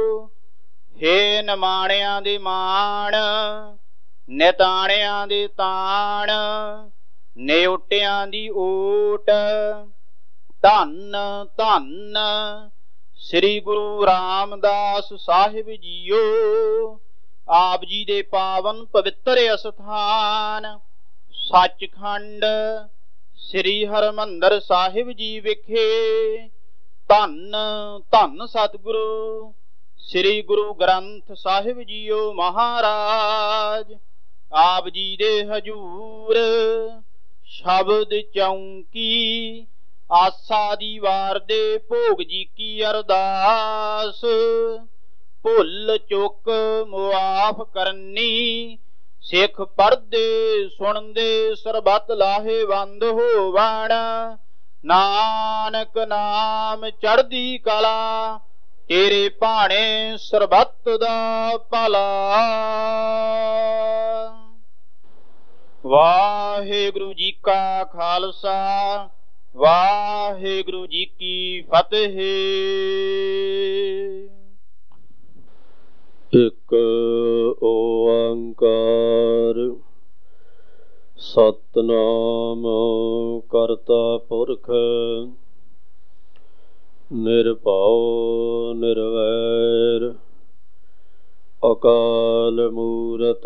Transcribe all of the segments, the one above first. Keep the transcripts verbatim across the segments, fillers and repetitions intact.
ਹੇ ਨਿਮਾਣਿਆਂ ਦੇ ਮਾਣ, ਨਿਤਾਣਿਆਂ ਦੇ ਤਾਣ, ਨਿਉਟਿਆਂ ਦੀ ਓਟ। ਧੰਨ ਧੰਨ ਸ੍ਰੀ ਗੁਰੂ ਰਾਮਦਾਸ ਸਾਹਿਬ ਜੀਓ। ਆਪ ਜੀ ਦੇ ਪਾਵਨ ਪਵਿੱਤਰ ਅਸਥਾਨ ਸੱਚਖੰਡ ਸ੍ਰੀ ਹਰਿਮੰਦਰ ਸਾਹਿਬ ਜੀ ਵਿਖੇ ਧੰਨ ਧੰਨ ਸਤਿਗੁਰੂ ਸ੍ਰੀ ਗੁਰੂ ਗ੍ਰੰਥ ਸਾਹਿਬ ਜੀਓ ਮਹਾਰਾਜ। ਆਪ ਜੀ ਦੇ ਹਜੂਰ ਸ਼ਬਦ ਚੌਂਕੀ ਆਸਾ ਦੀ ਵਾਰ ਦੇ ਭੋਗ ਜੀ ਕੀ ਅਰਦਾਸ। ਭੁੱਲ ਚੁੱਕ ਮੁਆਫ ਕਰਨੀ, ਸਿੱਖ ਪੜ੍ਹਦੇ ਸੁਣਦੇ ਸਰਬੱਤ ਲਾਹੇਵੰਦ ਹੋਵਣ। ਨਾਨਕ ਨਾਮ ਚੜ੍ਹਦੀ ਕਲਾ, ਤੇਰੇ ਭਾਣੇ ਸਰਬੱਤ ਦਾ ਭਲਾ। ਵਾਹਿਗੁਰੂ ਜੀ ਕਾ ਖਾਲਸਾ, ਵਾਹਿਗੁਰੂ ਜੀ ਕੀ ਫਤਿਹ। ਇੱਕ ਓੰਕਾਰ ਸਤਿਨਾਮ ਕਰਤਾ ਪੁਰਖ ਨਿਰਭਉ ਨਿਰਵੈਰ ਅਕਾਲ ਮੂਰਤ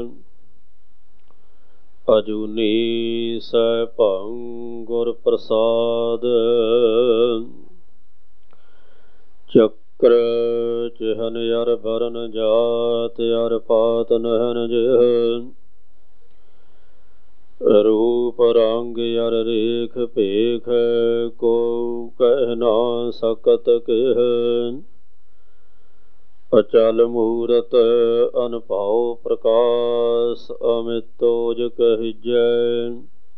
ਅਜੂਨੀ ਸੈਭੰ ਗੁਰ ਪ੍ਰਸਾਦ। ਚੱਕਰ ਚਿਹਨ ਅਰ ਬਰਨ ਜਾਤ ਅਰ ਪਾਤ ਨਹਨ ਜਿਹ। ਰੂਪ ਰੰਗ ਅਰ ਰੇਖ ਭੇਖ ਕੋ ਕਹਿ ਨਾ ਸਕਤ ਕਿਹ। ਅਚਲ ਮੂਰਤ ਅਨਭਉ ਪ੍ਰਕਾਸ਼ ਅਮਿਤੋਜ ਕਹਿਜੈ।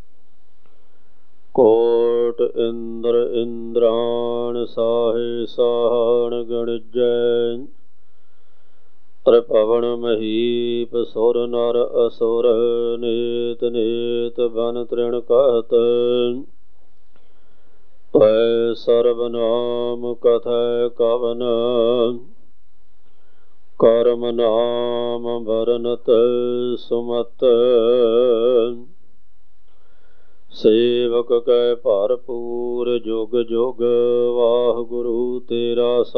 ਕੋਟ ਇੰਦਰ ਇੰਦਰਾਣ ਸਾਹੇ ਸਾਹਣ ਗਣਿਜੈ। ਤ੍ਰਿਭਵਨ ਮਹੀਪ ਸੁਰ ਨਰ ਅਸੁਰ ਨੇਤ ਨੇਤ ਬਨ ਤ੍ਰਿਣ ਕਹਿਤ। ਤੈ ਸਰਬ ਨਾਮ ਕਥੈ ਕਵਨ ਕਰਮ ਨਾਮ ਬਰਨਤ ਸੁਮਤ। ਸੇਵਕ ਕੈ ਭਰਪੂਰ ਜੁਗ ਜੁਗ ਵਾਹਿਗੁਰੂ ਤੇਰਾ